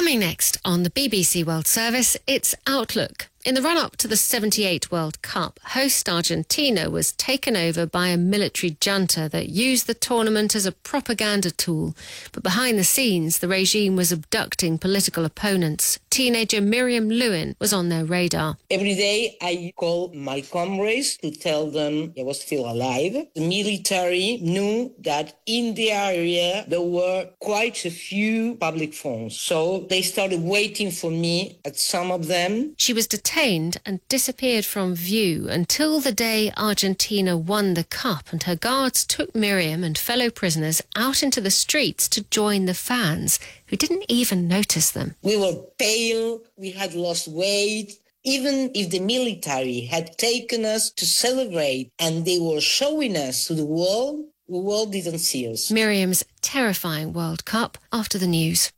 Coming next on the BBC World Service, it's Outlook. In the run-up to the 78 World Cup, host Argentina was taken over by a military junta that used the tournament as a propaganda tool. But behind the scenes, the regime was abducting political opponents. Teenager Miriam Lewin was on their radar. Every day I call my comrades to tell them I was still alive. The military knew that in the area there were quite a few public phones. So they started waiting for me at some of them. She was detained and disappeared from view until the day Argentina won the cup, and her guards took Miriam and fellow prisoners out into the streets to join the fans, who didn't even notice them. We were pale, we had lost weight. Even if the military had taken us to celebrate and they were showing us to the world didn't see us. Miriam's terrifying World Cup after the news.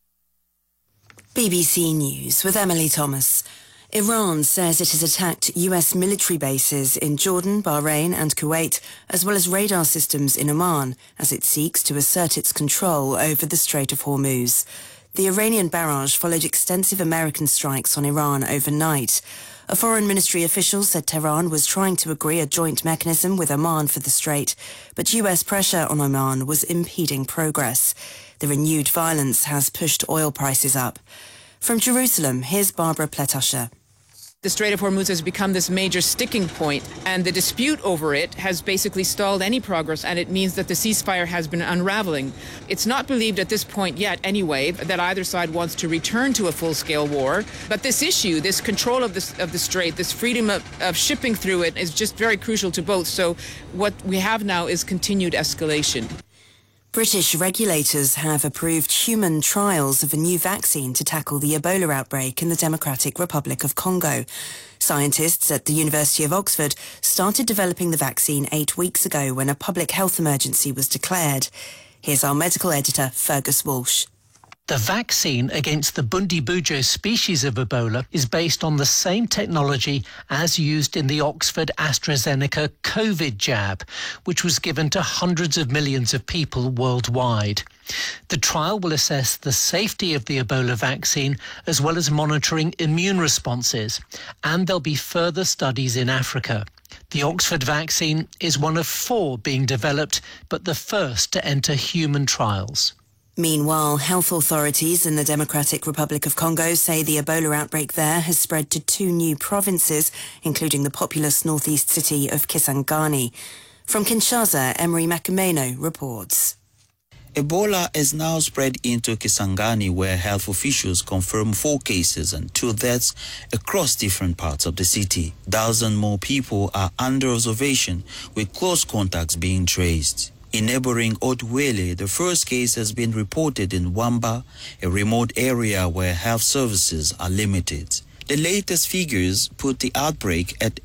BBC News with Emily Thomas. Iran says it has attacked US military bases in Jordan, Bahrain and Kuwait, as well as radar systems in Oman, as it seeks to assert its control over the Strait of Hormuz. The Iranian barrage followed extensive American strikes on Iran overnight. A foreign ministry official said Tehran was trying to agree a joint mechanism with Oman for the strait, but US pressure on Oman was impeding progress. The renewed violence has pushed oil prices up. From Jerusalem, here's Barbara Pletusher. The Strait of Hormuz has become this major sticking point, and the dispute over it has basically stalled any progress, and it means that the ceasefire has been unraveling. It's not believed at this point yet, anyway, that either side wants to return to a full-scale war. But this issue, this control of the strait, this freedom of shipping through it is just very crucial to both. So what we have now is continued escalation. British regulators have approved human trials of a new vaccine to tackle the Ebola outbreak in the Democratic Republic of Congo. Scientists at the University of Oxford started developing the vaccine 8 weeks ago when a public health emergency was declared. Here's our medical editor, Fergus Walsh. The vaccine against the Bundibugyo species of Ebola is based on the same technology as used in the Oxford AstraZeneca COVID jab, which was given to hundreds of millions of people worldwide. The trial will assess the safety of the Ebola vaccine as well as monitoring immune responses, and there'll be further studies in Africa. The Oxford vaccine is one of 4 being developed, but the first to enter human trials. Meanwhile, health authorities in the Democratic Republic of Congo say the Ebola outbreak there has spread to 2 new provinces, including the populous northeast city of Kisangani. From Kinshasa, Emery Makumeno reports. Ebola is now spread into Kisangani, where health officials confirm 4 cases and 2 deaths across different parts of the city. Thousands more people are under observation, with close contacts being traced. In neighboring Otwele, the first case has been reported in Wamba, a remote area where health services are limited. The latest figures put the outbreak at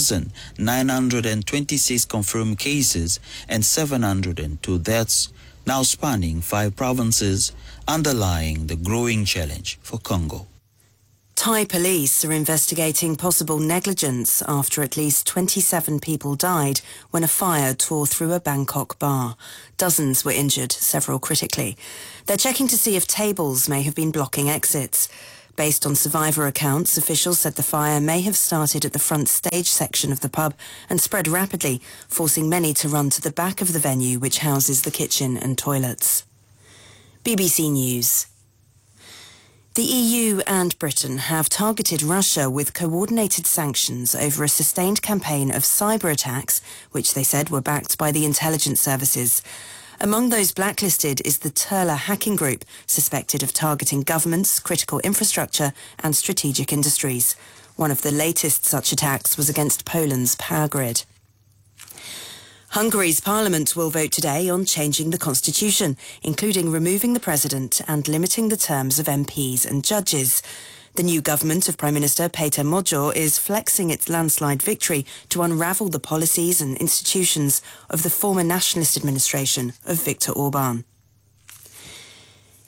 1,926 confirmed cases and 702 deaths, now spanning 5 provinces, underlying the growing challenge for Congo. Thai police are investigating possible negligence after at least 27 people died when a fire tore through a Bangkok bar. Dozens were injured, several critically. They're checking to see if tables may have been blocking exits. Based on survivor accounts, officials said the fire may have started at the front stage section of the pub and spread rapidly, forcing many to run to the back of the venue, which houses the kitchen and toilets. BBC News. The EU and Britain have targeted Russia with coordinated sanctions over a sustained campaign of cyber attacks, which they said were backed by the intelligence services. Among those blacklisted is the Turla hacking group, suspected of targeting governments, critical infrastructure and strategic industries. One of the latest such attacks was against Poland's power grid. Hungary's parliament will vote today on changing the constitution, including removing the president and limiting the terms of MPs and judges. The new government of Prime Minister Péter Magyar is flexing its landslide victory to unravel the policies and institutions of the former nationalist administration of Viktor Orbán.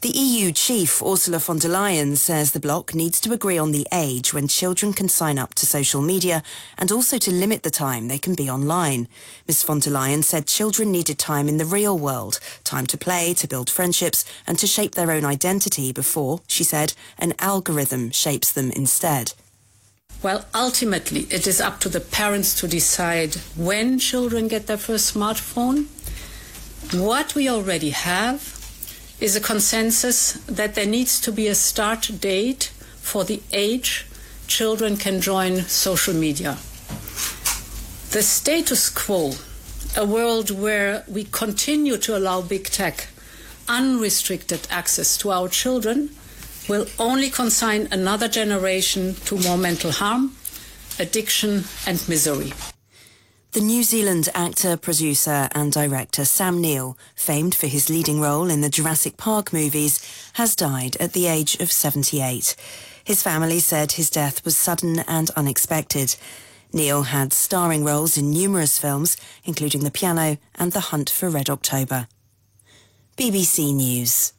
The EU chief, Ursula von der Leyen, says the bloc needs to agree on the age when children can sign up to social media and also to limit the time they can be online. Ms von der Leyen said children needed time in the real world, time to play, to build friendships and to shape their own identity before, she said, an algorithm shapes them instead. Well, ultimately, it is up to the parents to decide when children get their first smartphone. What we already have is a consensus that there needs to be a start date for the age children can join social media. The status quo, a world where we continue to allow big tech unrestricted access to our children, will only consign another generation to more mental harm, addiction and misery. The New Zealand actor, producer and director Sam Neill, famed for his leading role in the Jurassic Park movies, has died at the age of 78. His family said his death was sudden and unexpected. Neill had starring roles in numerous films, including The Piano and The Hunt for Red October. BBC News.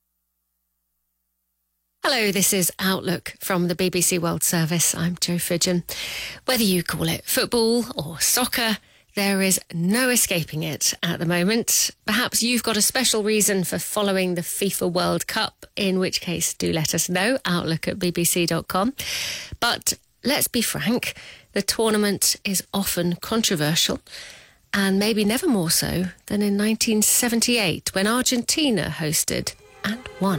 Hello, this is Outlook from the BBC World Service. I'm Jo Fidgen. Whether you call it football or soccer, there is no escaping it at the moment. Perhaps you've got a special reason for following the FIFA World Cup, in which case do let us know, outlook@bbc.com. But let's be frank, the tournament is often controversial, and maybe never more so than in 1978 when Argentina hosted and won.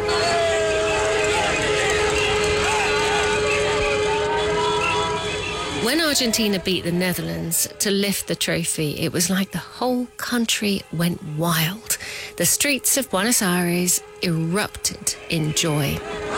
When Argentina beat the Netherlands to lift the trophy, it was like the whole country went wild. The streets of Buenos Aires erupted in joy.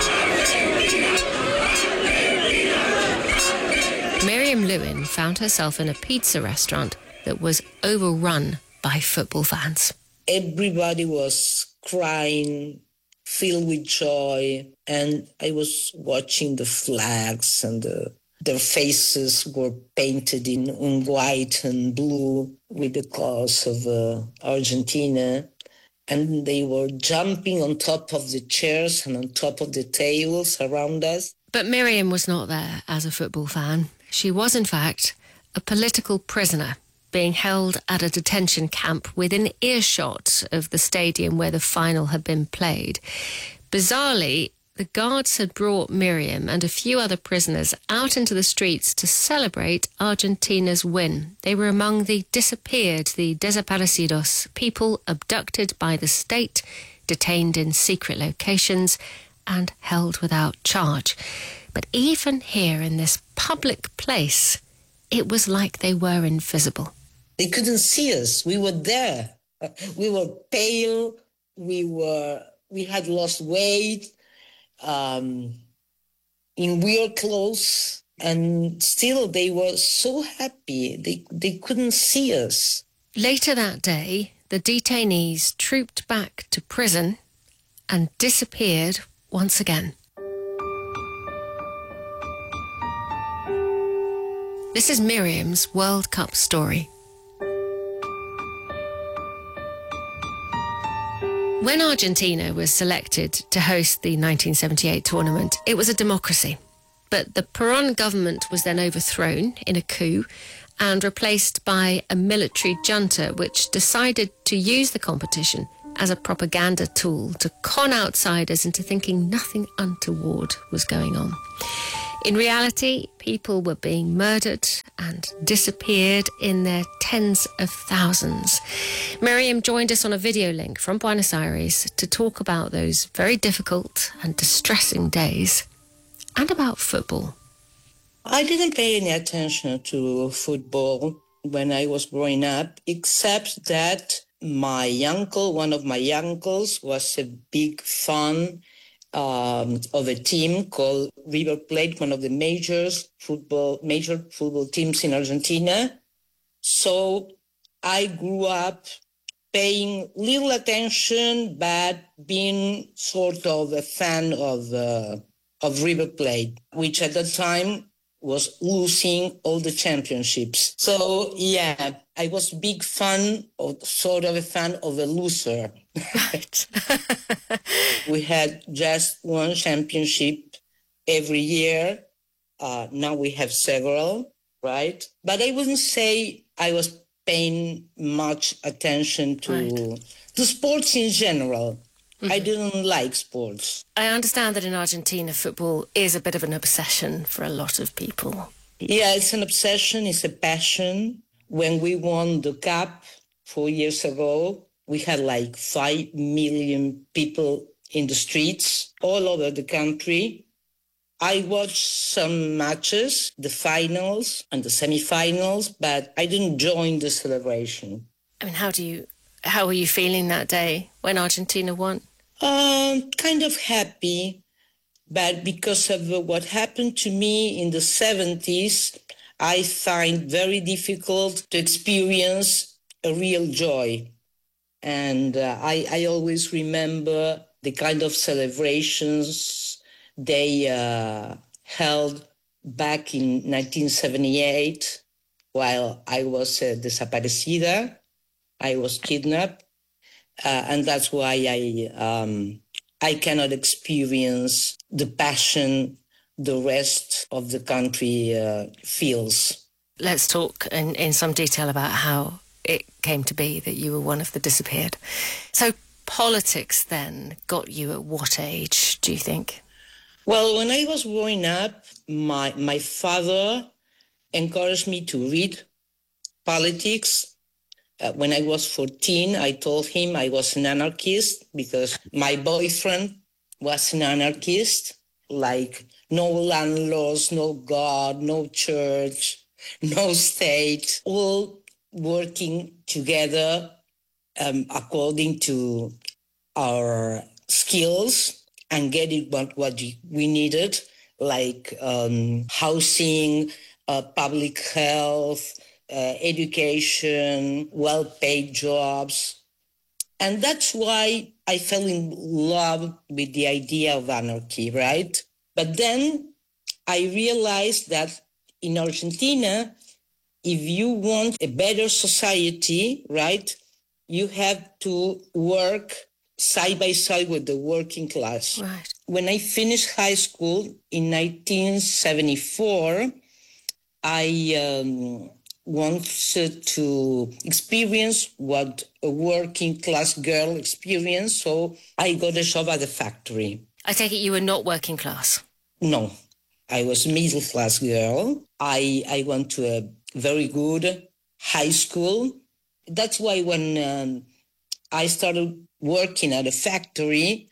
Miriam Lewin found herself in a pizza restaurant that was overrun by football fans. Everybody was crying, filled with joy, and I was watching the flags and their faces were painted in white and blue with the colours of Argentina. And they were jumping on top of the chairs and on top of the tables around us. But Miriam was not there as a football fan. She was, in fact, a political prisoner being held at a detention camp within earshot of the stadium where the final had been played. Bizarrely, the guards had brought Miriam and a few other prisoners out into the streets to celebrate Argentina's win. They were among the disappeared, the desaparecidos, people abducted by the state, detained in secret locations and held without charge. But even here in this public place, it was like they were invisible. They couldn't see us. We were there. We were pale. We had lost weight. In weird clothes, and still they were so happy. They couldn't see us. Later that day, the detainees trooped back to prison and disappeared once again. This is Miriam's World Cup story. When Argentina was selected to host the 1978 tournament, it was a democracy. But the Perón government was then overthrown in a coup and replaced by a military junta which decided to use the competition as a propaganda tool to con outsiders into thinking nothing untoward was going on. In reality, people were being murdered and disappeared in their tens of thousands. Miriam joined us on a video link from Buenos Aires to talk about those very difficult and distressing days and about football. I didn't pay any attention to football when I was growing up, except that one of my uncles, was a big fan of a team called River Plate, one of the major football teams in Argentina. So I grew up paying little attention, but being sort of a fan of River Plate, which at the time was losing all the championships. So yeah, I was sort of a fan of a loser. Right. We had just one championship every year. Now we have several, right? But I wouldn't say I was paying much attention to sports in general. I didn't like sports. I understand that in Argentina, football is a bit of an obsession for a lot of people. Yeah, it's an obsession, it's a passion. When we won the Cup 4 years ago, we had like 5 million people in the streets all over the country. I watched some matches, the finals and the semifinals, but I didn't join the celebration. I mean, how were you feeling that day when Argentina won? Kind of happy, but because of what happened to me in the 70s, I find very difficult to experience a real joy. And I always remember the kind of celebrations they held back in 1978 while I was desaparecida. I was kidnapped. And that's why I cannot experience the passion the rest of the country feels. Let's talk in some detail about how it came to be that you were one of the disappeared. So politics then got you at what age, do you think? Well, when I was growing up, my father encouraged me to read politics. When I was 14, I told him I was an anarchist because my boyfriend was an anarchist, like no landlords, no God, no church, no state, all working together according to our skills and getting what we needed, like housing, public health, education, well-paid jobs. And that's why I fell in love with the idea of anarchy, right? But then I realized that in Argentina, if you want a better society, right, you have to work side by side with the working class. Right. When I finished high school in 1974, I wanted to experience what a working class girl experienced, so I got a job at a factory. I take it you were not working class? No, I was a middle class girl. I went to a very good high school. That's why when I started working at a factory,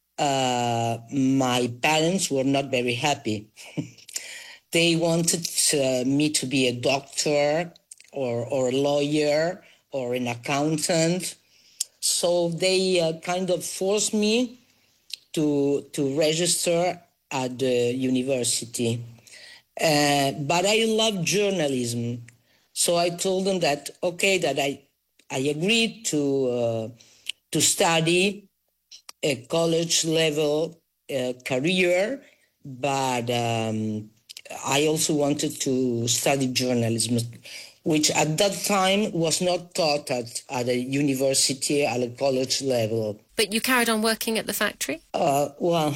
my parents were not very happy. They wanted me to be a doctor or a lawyer or an accountant. So they kind of forced me to register at the university. But I love journalism. So I told them that, okay, that I agreed to study a college level career, but I also wanted to study journalism, which at that time was not taught at a university, at a college level. But you carried on working at the factory? Well,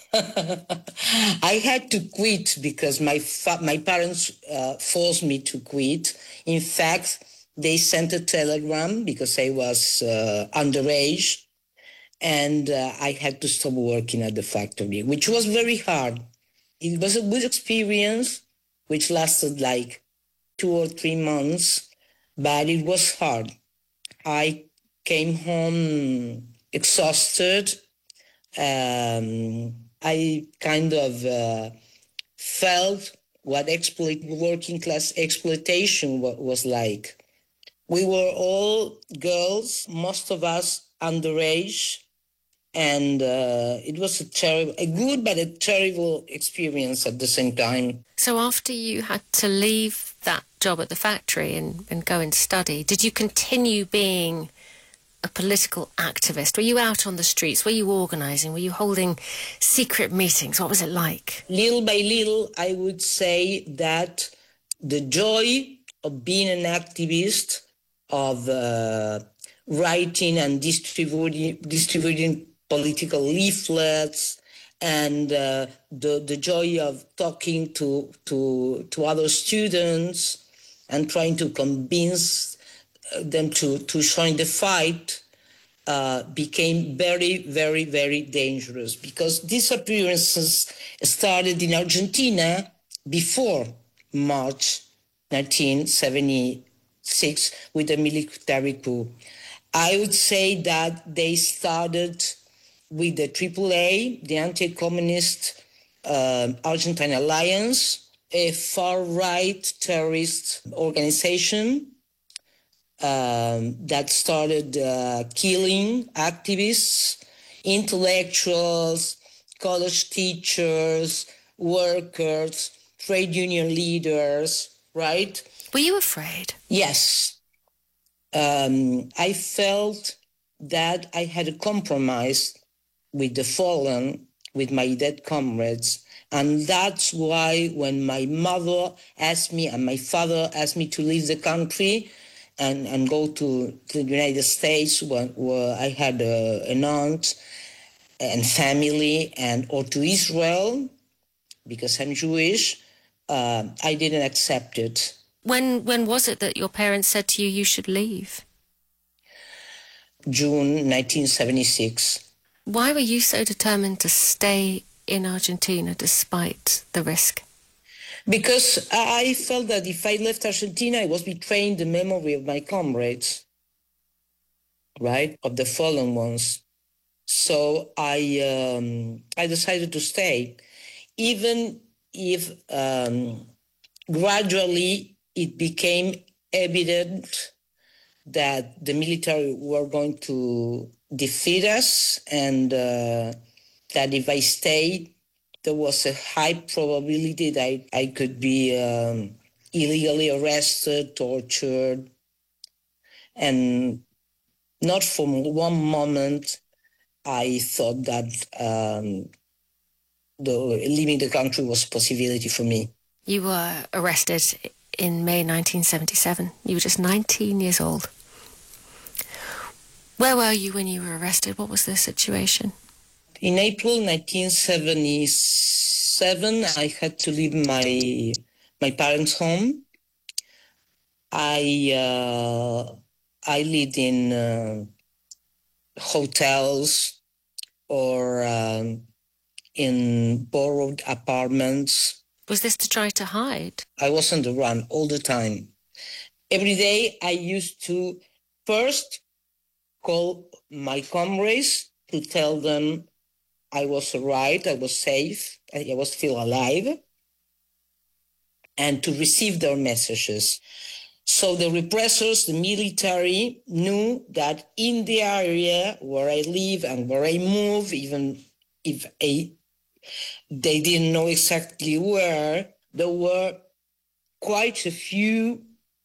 I had to quit because my parents forced me to quit. In fact, they sent a telegram because I was underage, and I had to stop working at the factory, which was very hard. It was a good experience, which lasted like 2 or 3 months, but it was hard. I came home exhausted. I kind of felt what working class exploitation was like. We were all girls, most of us underage, and it was a good but a terrible experience at the same time. So after you had to leave that job at the factory and go and study, did you continue being a political activist? Were you out on the streets? Were you organising? Were you holding secret meetings? What was it like? Little by little, I would say that the joy of being an activist, of writing and distributing political leaflets, and the joy of talking to other students and trying to convince them to join the fight became very, very, very dangerous, because disappearances started in Argentina before March 1976 with the military coup. I would say that they started with the AAA, the Anti-Communist Argentine Alliance, a far-right terrorist organization that started killing activists, intellectuals, college teachers, workers, trade union leaders, right? Were you afraid? Yes. I felt that I had a compromise with the fallen, with my dead comrades. And that's why when my mother asked me and my father asked me to leave the country and go to the United States, where I had an aunt and family, or to Israel, because I'm Jewish, I didn't accept it. When was it that your parents said to you, you should leave? June 1976. Why were you so determined to stay in Argentina despite the risk? Because I felt that if I left Argentina, I was betraying the memory of my comrades, right, of the fallen ones. So I decided to stay, even if gradually it became evident that the military were going to defeat us, and that if I stayed, there was a high probability that I could be illegally arrested, tortured, and not for one moment I thought that leaving the country was a possibility for me. You were arrested in May 1977. You were just 19 years old. Where were you when you were arrested? What was the situation? In April 1977, I had to leave my parents' home. I lived in hotels or in borrowed apartments. Was this to try to hide? I was on the run all the time. Every day I used to first call my comrades to tell them I was all right, I was safe, I was still alive, and to receive their messages. So the repressors, the military, knew that in the area where I live and where I move, even if they didn't know exactly where, there were quite a few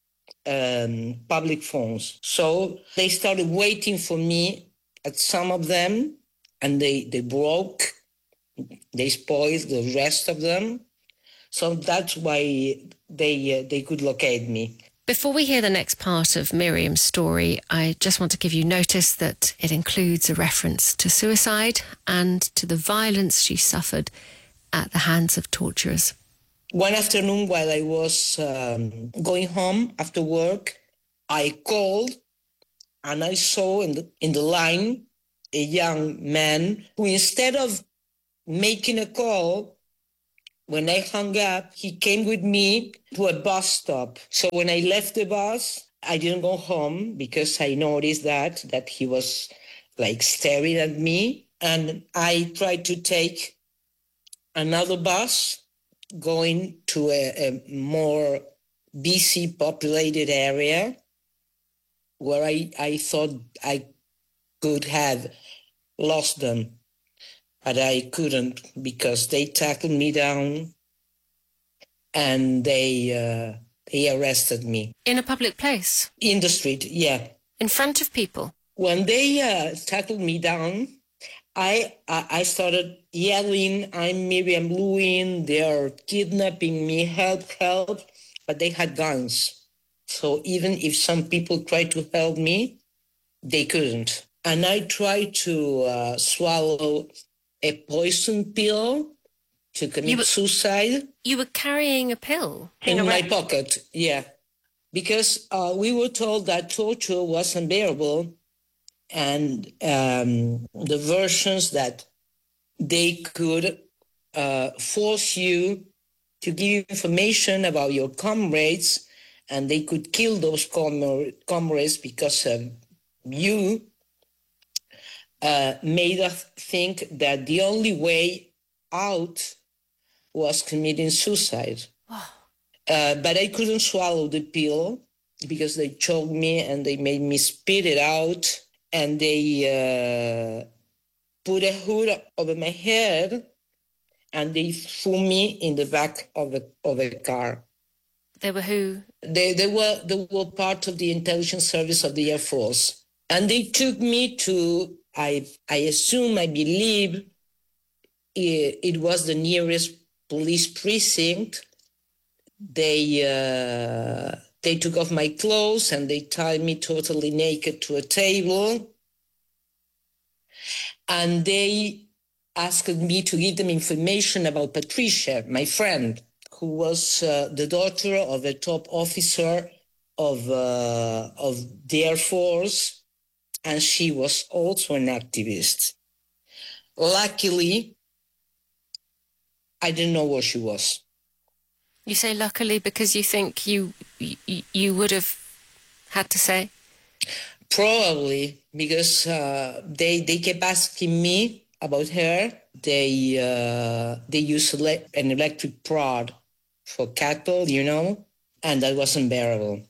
public phones. So they started waiting for me at some of them, and they broke, they spoiled the rest of them. So that's why they could locate me. Before we hear the next part of Miriam's story, I just want to give you notice that it includes a reference to suicide and to the violence she suffered at the hands of torturers. One afternoon while I was going home after work, I called and I saw in the line a young man who, instead of making a call, when I hung up, he came with me to a bus stop. So when I left the bus, I didn't go home because I noticed that he was like staring at me. And I tried to take another bus going to a more busy populated area where I thought I could have lost them. But I couldn't, because they tackled me down and they arrested me. In a public place? In the street, yeah. In front of people? When they tackled me down, I started yelling, "I'm Miriam Lewin, they're kidnapping me, help, help." But they had guns. So even if some people tried to help me, they couldn't. and I tried to swallow a poison pill to commit suicide. You were carrying a pill? In my pocket, yeah. Because we were told that torture was unbearable, and the versions that they could force you to give information about your comrades, and they could kill those comrades because you made us think that the only way out was committing suicide. But I couldn't swallow the pill because they choked me and they made me spit it out, and they put a hood over my head and they threw me in the back of a car. They were who? They were part of the intelligence service of the Air Force. And they took me to, I believe, it was the nearest police precinct. They took off my clothes and they tied me totally naked to a table. And they asked me to give them information about Patricia, my friend, who was the daughter of a top officer of the Air Force, and she was also an activist. Luckily, I didn't know where she was. You say luckily because you think you would have had to say? Probably, because they kept asking me about her. They used an electric prod for cattle, and that was unbearable.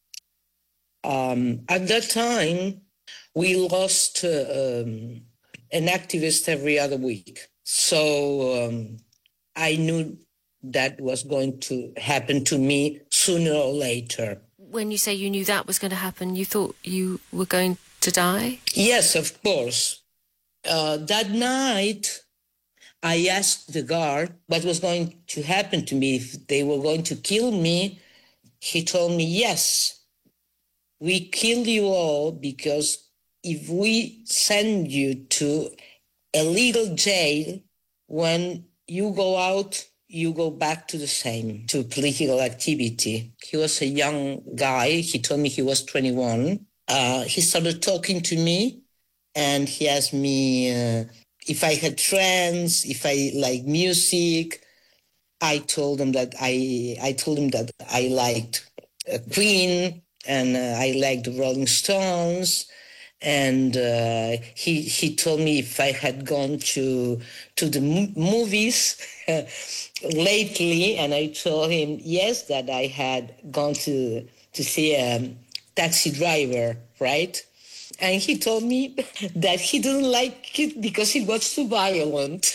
At that time, we lost an activist every other week. So I knew that was going to happen to me sooner or later. When you say you knew that was going to happen, you thought you were going to die? Yes, of course. That night, I asked the guard what was going to happen to me, if they were going to kill me. He told me, yes, we kill you all because if we send you to a legal jail, when you go out, you go back to the same, to political activity. He was a young guy. He told me he was 21. He started talking to me, and he asked me if I had friends, if I like music. I told him that I liked Queen, and I liked the Rolling Stones. And he told me if I had gone to the movies lately, and I told him yes, that I had gone to see a Taxi Driver, right? And he told me that he didn't like it because it was too violent.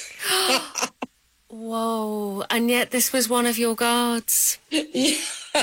Whoa! And yet this was one of your guards. Yeah.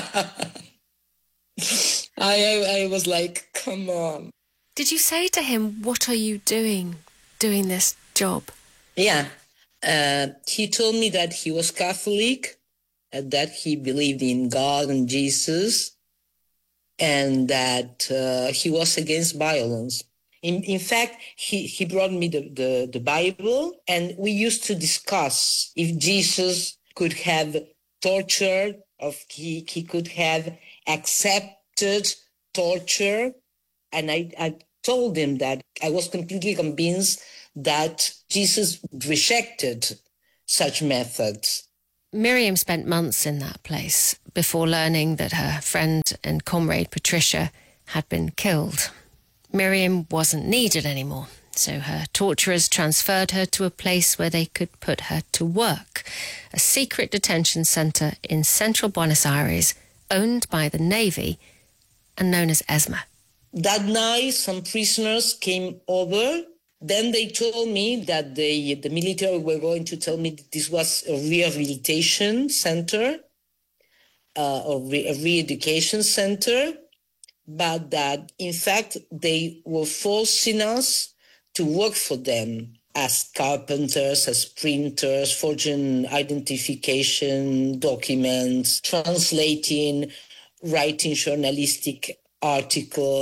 I was like, come on. Did you say to him, what are you doing this job? Yeah. He told me that he was Catholic, that he believed in God and Jesus, and that he was against violence. In fact, he brought me the Bible, and we used to discuss if Jesus could have tortured, or he could have accepted torture. And I told him that I was completely convinced that Jesus rejected such methods. Miriam spent months in that place before learning that her friend and comrade Patricia had been killed. Miriam wasn't needed anymore, so her torturers transferred her to a place where they could put her to work, a secret detention centre in central Buenos Aires, owned by the Navy and known as ESMA. That night, some prisoners came over. Then they told me that the military were going to tell me that this was a rehabilitation center, or a re-education center, but that, in fact, they were forcing us to work for them as carpenters, as printers, forging identification documents, translating, writing journalistic articles,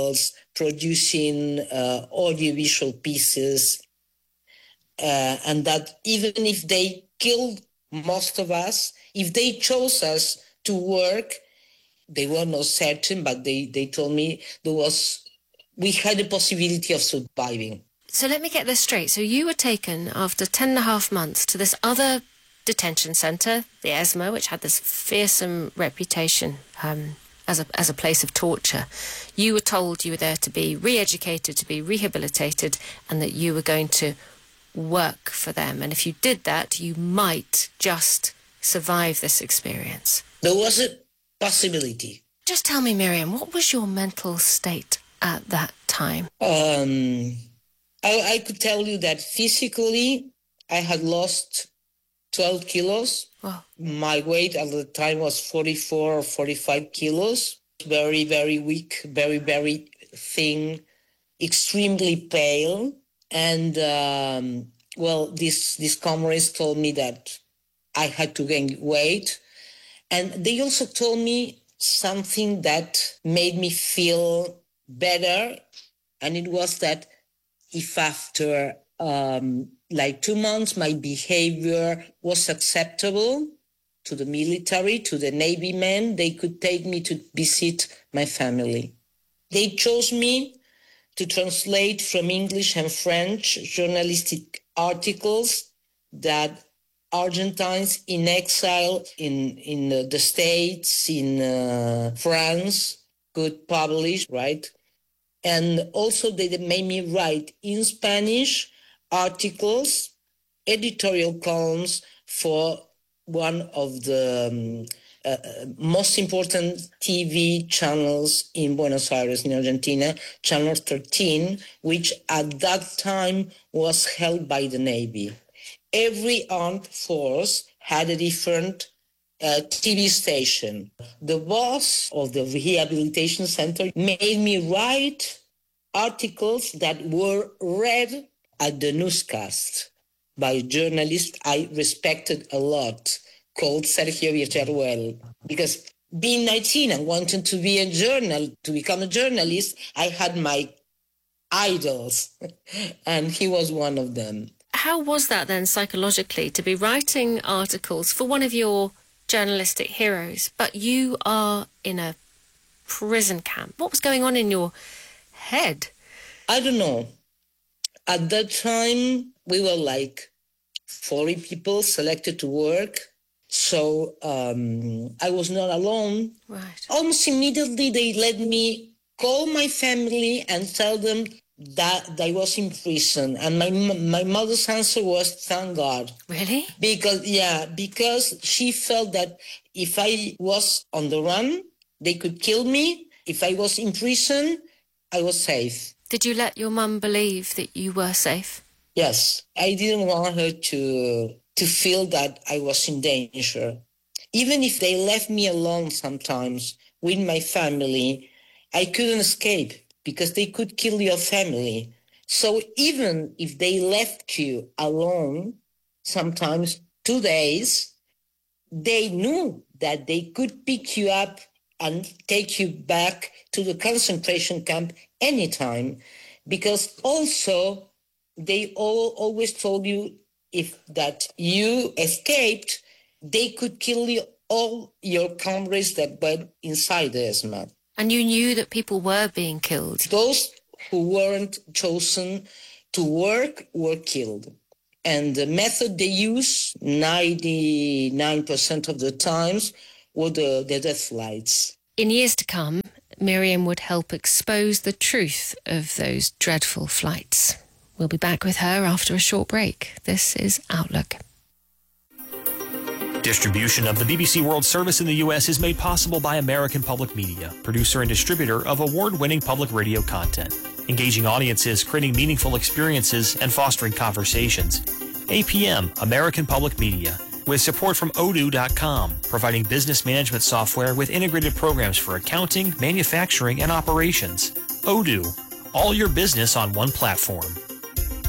producing audiovisual pieces, and that even if they killed most of us, if they chose us to work, they were not certain, but they told me we had a possibility of surviving. So let me get this straight. So you were taken after 10.5 months to this other detention centre, the ESMA, which had this fearsome reputation as a place of torture. You were told you were there to be re-educated, to be rehabilitated, and that you were going to work for them. And if you did that, you might just survive this experience. There was a possibility. Just tell me, Miriam, what was your mental state at that time? I could tell you that physically I had lost 12 kilos. Wow. My weight at the time was 44 or 45 kilos. Very, very weak, very, very thin, extremely pale. And, these comrades told me that I had to gain weight. And they also told me something that made me feel better. And it was that if after 2 months my behavior was acceptable to the military, to the Navy men, they could take me to visit my family. They chose me to translate from English and French journalistic articles that Argentines in exile in the States, in France, could publish, right? And also they made me write in Spanish articles, editorial columns for one of the most important TV channels in Buenos Aires, in Argentina, Channel 13, which at that time was held by the Navy. Every armed force had a different TV station. The boss of the rehabilitation center made me write articles that were read at the newscast by a journalist I respected a lot, called Sergio Villarruel. Because being 19 and wanting to become a journalist, I had my idols, and he was one of them. How was that then psychologically, to be writing articles for one of your journalistic heroes, but you are in a prison camp? What was going on in your head? I don't know. At that time, we were like 40 people selected to work. So I was not alone. Right. Almost immediately, they let me call my family and tell them that I was in prison. And my mother's answer was, thank God. Really? Because she felt that if I was on the run, they could kill me. If I was in prison, I was safe. Did you let your mum believe that you were safe? Yes. I didn't want her to feel that I was in danger. Even if they left me alone sometimes with my family, I couldn't escape because they could kill your family. So even if they left you alone, sometimes 2 days, they knew that they could pick you up and take you back to the concentration camp anytime. Because also they always told you if that you escaped, they could kill you, all your comrades that were inside the ESMA. And you knew that people were being killed? Those who weren't chosen to work were killed. And the method they use, 99% of the times, were the death flights. In years to come, Miriam would help expose the truth of those dreadful flights. We'll be back with her after a short break. This is Outlook. Distribution of the BBC World Service in the U.S. is made possible by American Public Media, producer and distributor of award-winning public radio content, engaging audiences, creating meaningful experiences, and fostering conversations. APM, American Public Media, with support from Odoo.com, providing business management software with integrated programs for accounting, manufacturing, and operations. Odoo, all your business on one platform.